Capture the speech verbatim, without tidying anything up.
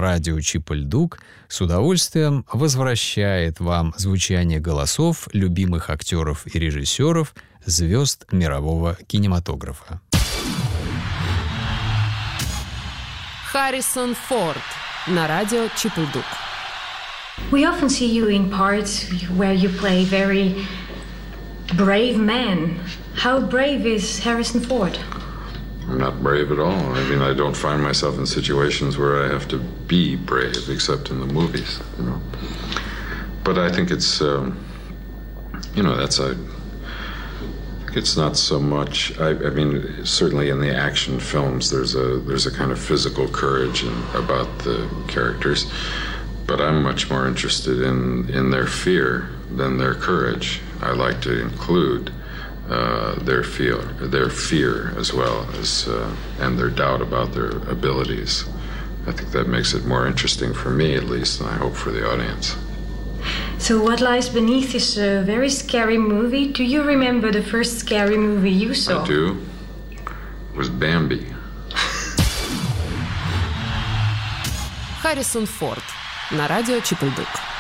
радио Чип-и-Ль-Дук с удовольствием возвращает вам звучание голосов любимых актеров и режиссеров, звезд мирового кинематографа. Харрисон Форд на радио Чип-и-Ль-Дук. We often see you in parts where you play very brave men. How brave is Harrison Ford? I'm not brave at all. I mean, I don't find myself in situations where I have to be brave, except in the movies, you know. But I think it's, um, you know, that's a... It's not so much. I, I mean, certainly in the action films, there's a there's a kind of physical courage in, about the characters, but I'm much more interested in in their fear than their courage. I like to include uh, their fear, their fear as well as uh, and their doubt about their abilities. I think that makes it more interesting for me, at least, and I hope for the audience. So what lies beneath is a very scary movie. Do you remember the first scary movie you saw? I do. It was Bambi. Харрисон Форд на радио Чип-и-Ль-Дук.